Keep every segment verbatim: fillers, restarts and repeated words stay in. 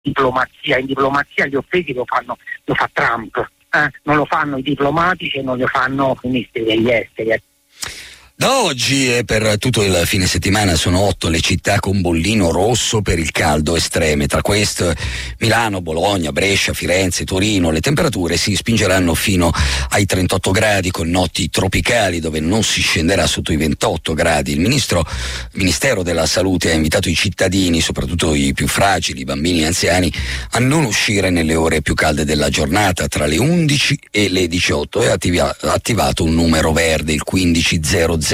diplomazia. In diplomazia gli offesi lo fanno, lo fa Trump, eh? non lo fanno i diplomatici e non lo fanno i ministri degli esteri. Da oggi e per tutto il fine settimana sono otto le città con bollino rosso per il caldo estreme. Tra queste Milano, Bologna, Brescia, Firenze, Torino. Le temperature si spingeranno fino ai trentotto gradi con notti tropicali dove non si scenderà sotto i ventotto gradi. Il ministro, il Ministero della Salute ha invitato i cittadini, soprattutto i più fragili, i bambini e anziani, a non uscire nelle ore più calde della giornata tra le undici e le diciotto e ha attiva, attivato un numero verde, il quindici zero zero.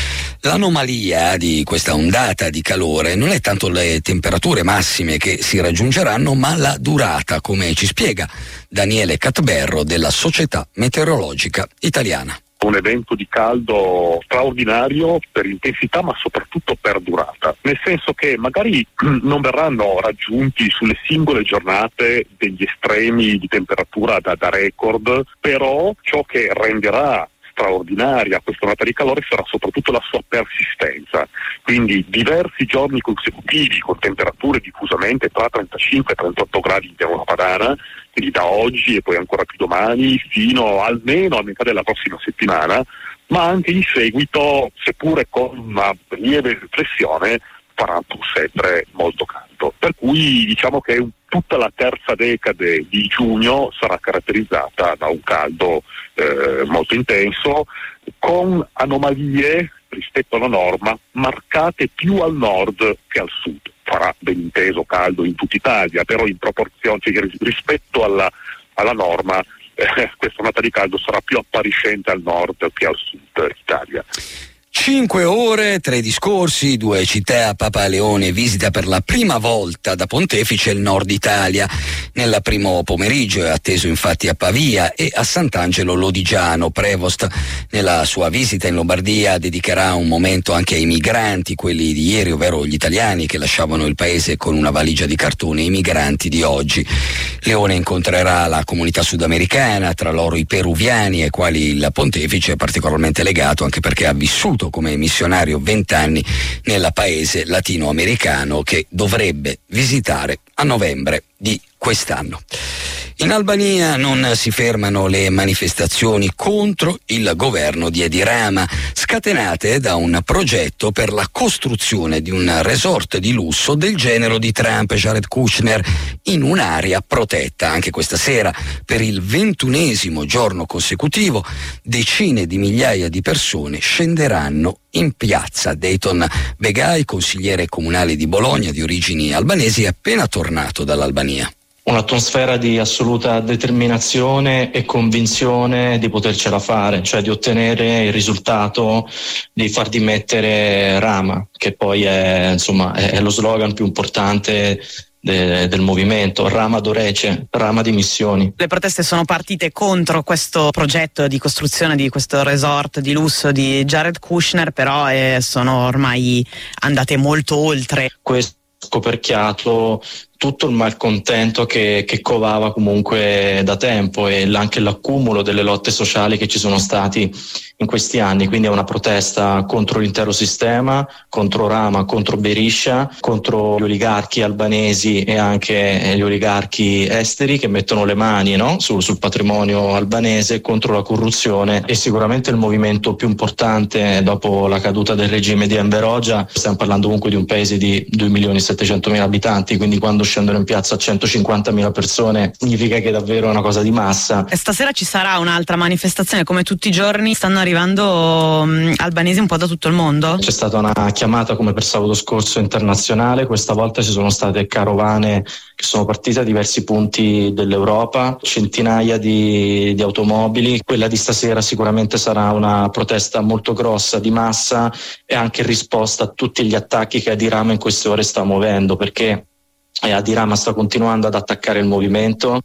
L'anomalia di questa ondata di calore non è tanto le temperature massime che si raggiungeranno, ma la durata, come ci spiega Daniele Catberro della Società Meteorologica Italiana. Un evento di caldo straordinario per intensità ma soprattutto per durata, nel senso che magari non verranno raggiunti sulle singole giornate degli estremi di temperatura da, da record, però ciò che renderà straordinaria questa ondata di calore sarà soprattutto la sua persistenza, quindi diversi giorni consecutivi con temperature diffusamente tra trentacinque e trentotto gradi in pianura padana, quindi da oggi e poi ancora più domani fino almeno a metà della prossima settimana, ma anche in seguito, seppure con una lieve riflessione, farà pur sempre molto caldo. Per cui diciamo che tutta la terza decade di giugno sarà caratterizzata da un caldo eh, molto intenso, con anomalie rispetto alla norma marcate più al nord che al sud. Farà ben inteso caldo in tutta Italia, però in proporzione, cioè, rispetto alla, alla norma eh, questa ondata di caldo sarà più appariscente al nord che al sud Italia. Cinque ore, tre discorsi, due città. Papa Leone visita per la prima volta da pontefice il nord Italia. Nel primo pomeriggio è atteso infatti a Pavia e a Sant'Angelo Lodigiano. Prevost nella sua visita in Lombardia dedicherà un momento anche ai migranti, quelli di ieri, ovvero gli italiani che lasciavano il paese con una valigia di cartone, e i migranti di oggi. Leone incontrerà la comunità sudamericana, tra loro i peruviani, ai quali il pontefice è particolarmente legato anche perché ha vissuto come missionario vent'anni nel paese latinoamericano che dovrebbe visitare a novembre di quest'anno. In Albania non si fermano le manifestazioni contro il governo di Edi Rama, scatenate da un progetto per la costruzione di un resort di lusso del genero di Trump e Jared Kushner in un'area protetta. Anche questa sera, per il ventunesimo giorno consecutivo, decine di migliaia di persone scenderanno in piazza. Dayton Begai, consigliere comunale di Bologna di origini albanesi, è appena tornato dall'Albania. Un'atmosfera di assoluta determinazione e convinzione di potercela fare, cioè di ottenere il risultato di far dimettere Rama, che poi è, insomma, è lo slogan più importante de, del movimento, Rama Dorece, Rama dimissioni. Le proteste sono partite contro questo progetto di costruzione di questo resort di lusso di Jared Kushner, però eh, sono ormai andate molto oltre. Questo scoperchiato tutto il malcontento che, che covava comunque da tempo e anche l'accumulo delle lotte sociali che ci sono stati in questi anni, quindi è una protesta contro l'intero sistema, contro Rama, contro Berisha, contro gli oligarchi albanesi e anche gli oligarchi esteri che mettono le mani, no? sul, sul patrimonio albanese, contro la corruzione. E sicuramente il movimento più importante dopo la caduta del regime di Enver Hoxha. Stiamo parlando comunque di un paese di due milioni e settecentomila abitanti, quindi quando scendono in piazza centocinquantamila persone significa che è davvero una cosa di massa. E stasera ci sarà un'altra manifestazione, come tutti i giorni stanno arrivando um, albanesi un po' da tutto il mondo. C'è stata una chiamata come per sabato scorso internazionale, questa volta ci sono state carovane che sono partite da diversi punti dell'Europa, centinaia di, di automobili. Quella di stasera sicuramente sarà una protesta molto grossa di massa e anche risposta a tutti gli attacchi che Edi Rama in queste ore sta muovendo, perché E Edi Rama sta continuando ad attaccare il movimento.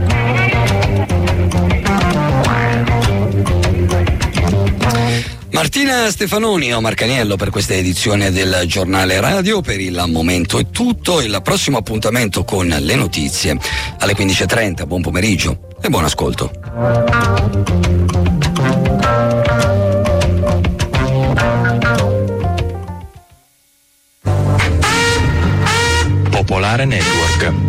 Martina Stefanoni e Omar Caniello per questa edizione del Giornale Radio. Per il momento è tutto. Il prossimo appuntamento con le notizie alle quindici e trenta. Buon pomeriggio e buon ascolto. Popolare Network.